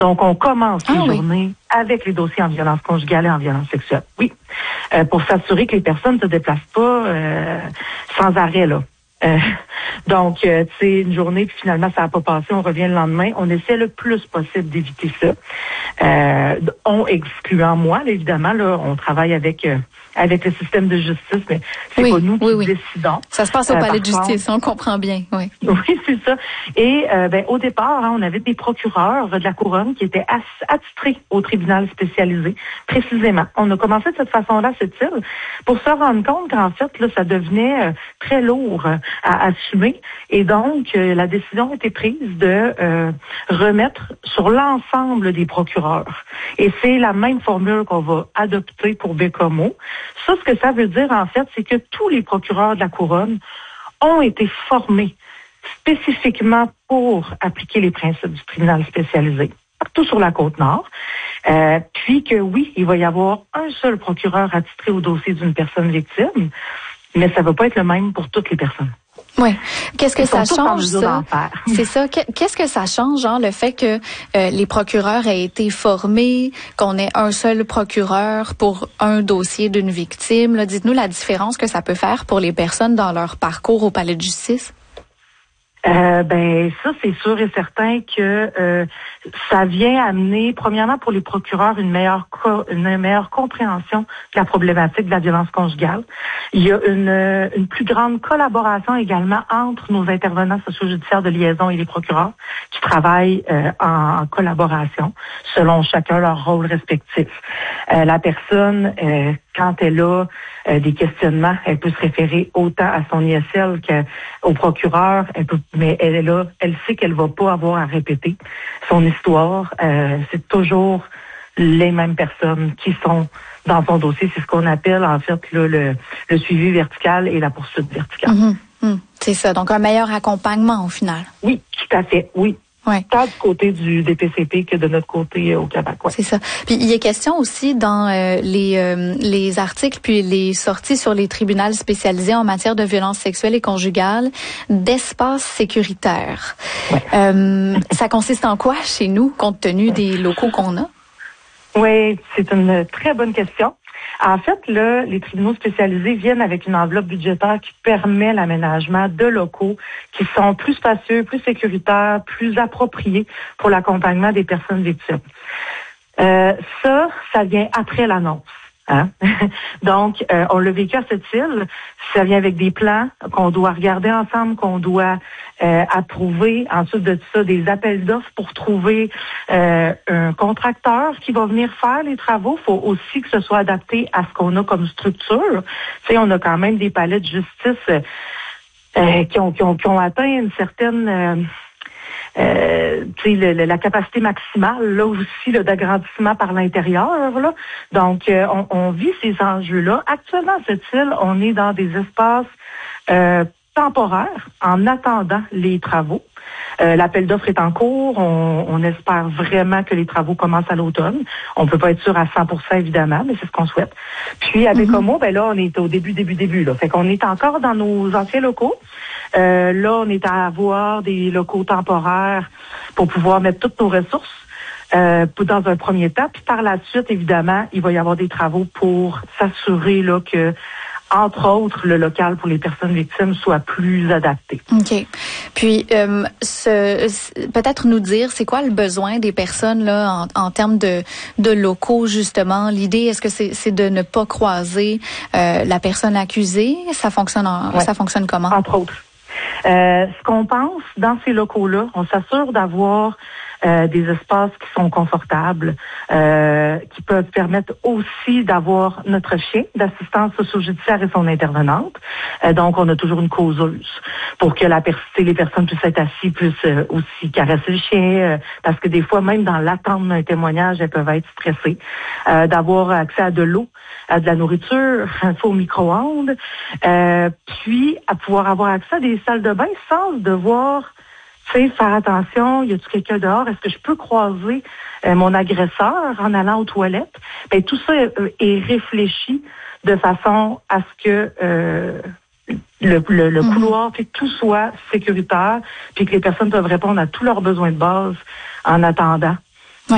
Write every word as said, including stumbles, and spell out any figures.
Donc, on commence ah, les oui. journées avec les dossiers en violence conjugale et en violence sexuelle. Oui, euh, pour s'assurer que les personnes ne se déplacent pas euh, sans arrêt, là. Euh, donc, euh, tu sais, une journée, puis finalement, ça n'a pas passé, on revient le lendemain. On essaie le plus possible d'éviter ça. Euh, on excluant moi, là, évidemment, là, on travaille avec euh, avec le système de justice, mais c'est oui, pas nous qui oui, oui. décidons. Ça se passe au euh, palais de justice, contre, on comprend bien, oui. Oui, c'est ça. Et euh, ben, au départ, hein, on avait des procureurs de la couronne qui étaient attitrés au tribunal spécialisé, précisément. On a commencé de cette façon-là, cette île, pour se rendre compte qu'en fait, là, ça devenait euh, très lourd euh, à assumer. Et donc, euh, la décision a été prise de euh, remettre sur l'ensemble des procureurs. Et c'est la même formule qu'on va adopter pour Bécomo. Ça, ce que ça veut dire, en fait, c'est que tous les procureurs de la couronne ont été formés spécifiquement pour appliquer les principes du tribunal spécialisé, partout sur la Côte-Nord. Euh, puis que oui, il va y avoir un seul procureur attitré au dossier d'une personne victime, mais ça ne va pas être le même pour toutes les personnes. Oui. Qu'est-ce que ça change, ça? C'est ça. Qu'est-ce que ça change, genre, le fait que euh, les procureurs aient été formés, qu'on ait un seul procureur pour un dossier d'une victime? Là, dites-nous la différence que ça peut faire pour les personnes dans leur parcours au palais de justice. Euh, ben ça, c'est sûr et certain que euh, ça vient amener, premièrement pour les procureurs, une meilleure co- une meilleure compréhension de la problématique de la violence conjugale. Il y a une, une plus grande collaboration également entre nos intervenants socio-judiciaires de liaison et les procureurs qui travaillent euh, en, en collaboration selon chacun leur rôle respectif. Euh, la personne, euh, quand elle a euh, des questionnements, elle peut se référer autant à son I S L qu'au procureur, elle peut, mais elle est là, elle sait qu'elle va pas avoir à répéter son histoire. Euh, c'est toujours les mêmes personnes qui sont dans son dossier. C'est ce qu'on appelle en fait là, le, le suivi vertical et la poursuite verticale. Mmh, mmh, c'est ça, donc un meilleur accompagnement au final. Oui, tout à fait, oui. Ouais. Tant du côté du D P C P que de notre côté euh, au Québec. Ouais. C'est ça. Puis il y a question aussi dans euh, les euh, les articles puis les sorties sur les tribunaux spécialisés en matière de violence sexuelle et conjugale d'espace sécuritaire. Ouais. Euh, ça consiste en quoi chez nous, compte tenu des locaux qu'on a? Oui, c'est une très bonne question. En fait, là, les tribunaux spécialisés viennent avec une enveloppe budgétaire qui permet l'aménagement de locaux qui sont plus spacieux, plus sécuritaires, plus appropriés pour l'accompagnement des personnes victimes. Euh, ça, ça vient après l'annonce. Hein? Donc, euh, on l'a vécu à cette île. Ça vient avec des plans qu'on doit regarder ensemble, qu'on doit euh, approuver. Ensuite de ça, des appels d'offres pour trouver euh, un contracteur qui va venir faire les travaux. Il faut aussi que ce soit adapté à ce qu'on a comme structure. Tu sais, on a quand même des palais de justice euh, qui, ont, qui, ont, qui ont atteint une certaine... Euh, Euh, tu sais, le, le, la capacité maximale, là aussi, là, d'agrandissement par l'intérieur, là. Donc, euh, on, on vit ces enjeux-là. Actuellement, à cette île, on est dans des espaces euh, temporaires en attendant les travaux. Euh, l'appel d'offres est en cours. On, on espère vraiment que les travaux commencent à l'automne. On peut pas être sûr à cent pour cent, évidemment, mais c'est ce qu'on souhaite. Puis, avec mm-hmm. Homo, ben là, on est au début, début, début, là. Fait qu'on est encore dans nos anciens locaux. Euh, là, on est à avoir des locaux temporaires pour pouvoir mettre toutes nos ressources euh, dans un premier temps. Puis par la suite, évidemment, il va y avoir des travaux pour s'assurer là que, entre autres, le local pour les personnes victimes soit plus adapté. OK. Puis, euh, ce, peut-être nous dire, c'est quoi le besoin des personnes là en, en termes de, de locaux, justement? L'idée, est-ce que c'est, c'est de ne pas croiser euh, la personne accusée? Ça fonctionne, en, ouais. ça fonctionne comment? Entre autres. Euh, ce qu'on pense dans ces locaux-là, on s'assure d'avoir euh, des espaces qui sont confortables, euh, qui peuvent permettre aussi d'avoir notre chien d'assistance socio-judiciaire et son intervenante. Euh, donc, on a toujours une causeuse pour que la per- les personnes puissent être assises, puissent euh, aussi caresser le chien, euh, parce que des fois, même dans l'attente d'un témoignage, elles peuvent être stressées. Euh, d'avoir accès à de l'eau, à de la nourriture, un faux micro-ondes, euh, puis à pouvoir avoir accès à des salles de bain sans devoir, tu sais, faire attention, y a-t-il quelqu'un dehors, est-ce que je peux croiser euh, mon agresseur en allant aux toilettes? Ben, tout ça est, est réfléchi de façon à ce que euh, le, le, le mm-hmm. couloir, que tout soit sécuritaire, puis que les personnes peuvent répondre à tous leurs besoins de base en attendant